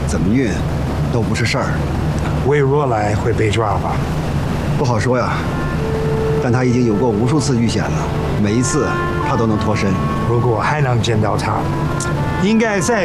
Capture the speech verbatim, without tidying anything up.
怎么运，都不是事儿。 魏若来会被抓吧？ 不好说呀，但他已经有过无数次遇险了，每一次他都能脱身。 如果还能见到他，应该在